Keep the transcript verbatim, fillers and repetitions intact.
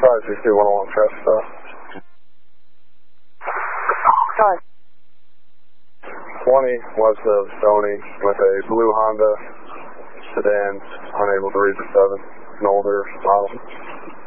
five six two one one traffic stop. Sorry. twenty west of Stony with a blue Honda sedan, unable to reach the seven, an older model.